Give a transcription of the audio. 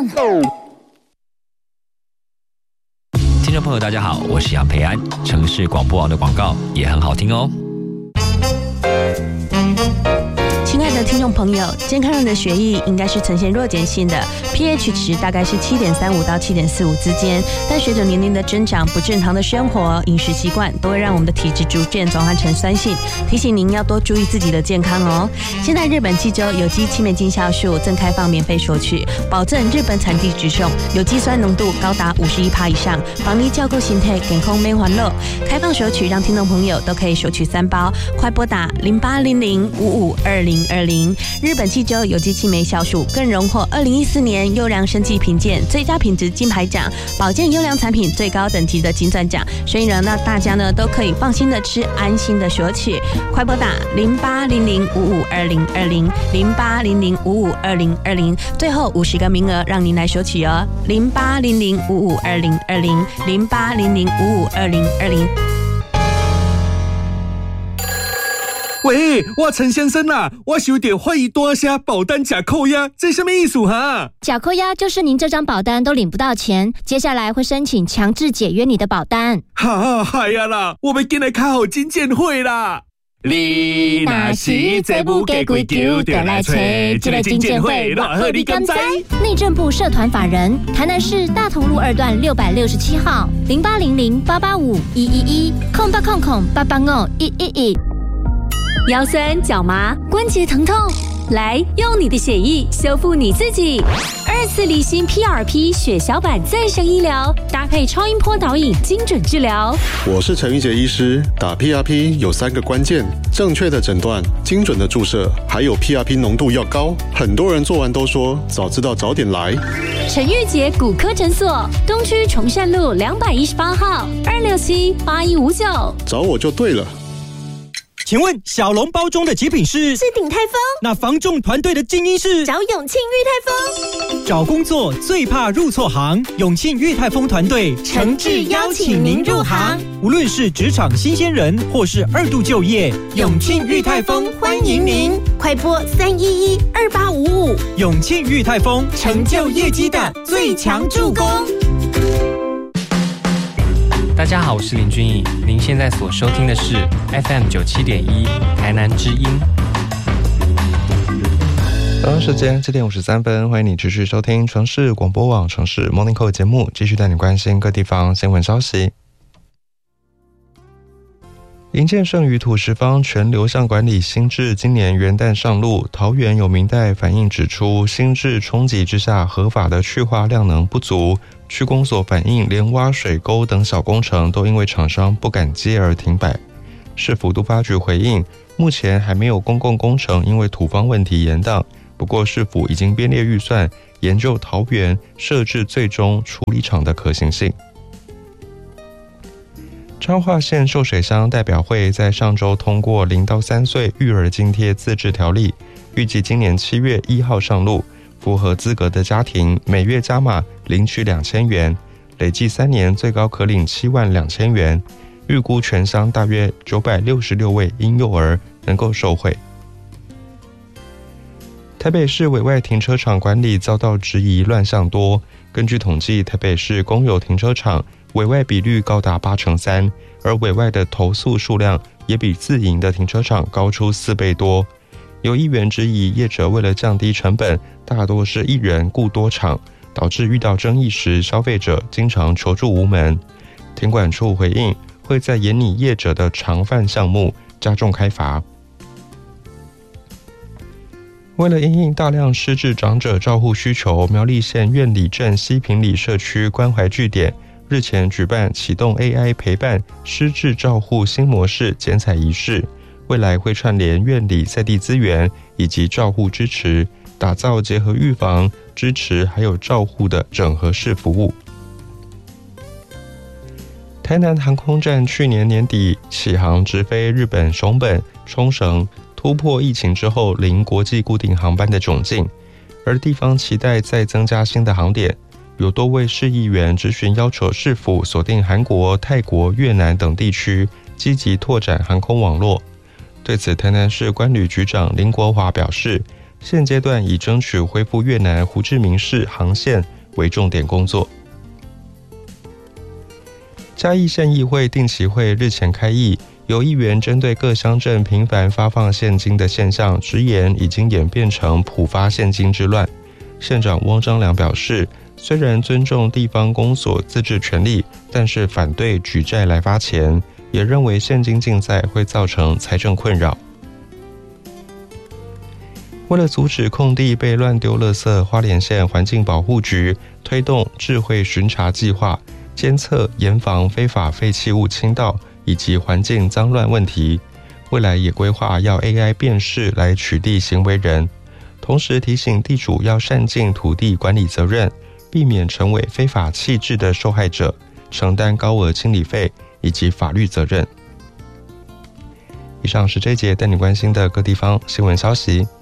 听众朋友大家好，我是杨培安。城市广播网的广告也很好听哦。 亲爱的听众朋友，健康人的血液应该是呈现弱碱性的 ，pH 值大概是7.35到7.45之间。但随着年龄的增长，不正常的生活、饮食习惯都会让我们的体质逐渐转换成酸性。提醒您要多注意自己的健康哦。现在日本济州有机青霉菌酵素正开放免费索取，保证日本产地直送，有机酸浓度高达51%以上，帮你照顾身体健康免烦恼。开放索取，让听众朋友都可以索取3包，快拨打0800552020。日本济州有机青霉酵素更荣获2014年优良生技评鉴最佳品质金牌奖、保健优良产品最高等级的金钻奖。所以呢，那大家呢都可以放心的吃，安心的索取。快拨打0800552020 0800552020，最后50个名额让您来索取哦。0800552020 0800552020。 喂，我陈先生啊，我有点怀疑大声保单假扣押，这什么意思哈？ 假扣押就是您这张保单都领不到钱，接下来会申请强制解约你的保单。 哈，嗨呀啦，我们进来开好金鉴会啦！你若是这不给归咎，就来找这个金鉴会，偌好你敢知？ 内政部社团法人，台南市大同路2段667号0800-885-111-0800-885-111。 腰酸脚麻、关节疼痛，来用你的血液修复你自己。2次离心 PRP 血小板再生医疗，搭配超音波导引精准治疗。 我是陈玉杰医师，打 PRP 有3个关键：正确的诊断、精准的注射，还有 PRP 浓度要高。很多人做完都说早知道早点来。 陈玉杰骨科诊所，东区崇善路218号2678159， 找我就对了。 请问小笼包中的极品是鼎泰丰， 那房仲团队的精英是找永庆裕泰丰。 找工作最怕入错行，永庆裕泰丰团队诚挚邀请您入行。 无论是职场新鲜人或是2度就业， 永庆裕泰丰欢迎您，快拨311-2855。 永庆裕泰丰， 成就业绩的最强助攻。 大家好，我是林君毅，您现在所收听的是 FM97.1 台南之音。 早上时间7点53分，欢迎你持续收听城市广播网城市 Morning Call 节目，继续带你关心各地方新闻消息。营建剩余土石方全流向管理新制今年元旦上路，桃园有民代反映指出，新制冲击之下，合法的去化量能不足。区公所反映，连挖水沟等小工程都因为厂商不敢接而停摆。市府都发局回应，目前还没有公共工程因为土方问题延宕，不过市府已经编列预算，研究桃园设置最终处理厂的可行性。彰化县秀水乡代表会在上周通过0到3岁育儿津贴自治条例，预计今年7月1号上路。符合资格的家庭每月加码领取2000元，累计3年最高可领72000元。预估全乡大约966位婴幼儿能够受惠。台北市委外停车场管理遭到质疑，乱象多。根据统计，台北市公有停车场委外比率高达83%，而委外的投诉数量也比自营的停车场高出4倍多。有议员质疑，业者为了降低成本，大多是一人雇多场，导致遇到争议时，消费者经常求助无门。停管处回应，会在研拟业者的常犯项目，加重开罚。为了因应大量失智长者照护需求，苗栗县苑里镇西平里社区关怀据点日前举办启动 AI 陪伴失智照护新模式剪彩仪式。未来会串联院里在地资源以及照护支持，打造结合预防、支持还有照护的整合式服务。台南航空站去年年底起航直飞日本熊本、冲绳，突破疫情之后零国际固定航班的窘境，而地方期待再增加新的航点。有多位市议员质询要求市府锁定韩国、泰国、越南等地区，积极拓展航空网络。对此，台南市观旅局长林国华表示， 现阶段以争取恢复越南胡志明市航线为重点工作。嘉义县议会定期会日前开议，有议员针对各乡镇频繁发放现金的现象，直言已经演变成普发现金之乱。县长汪章良表示，虽然尊重地方公所自治权利，但是反对举债来发钱，也认为现金竞赛会造成财政困扰。为了阻止空地被乱丢垃圾，花莲县环境保护局推动智慧巡查计划，监测严防非法废弃物倾倒以及环境脏乱问题。未来也规划要 AI 辨识来取缔行为人，同时提醒地主要善尽土地管理责任，避免成为非法弃置的受害者，承担高额清理费以及法律责任。以上是这一节带你关心的各地方新闻消息。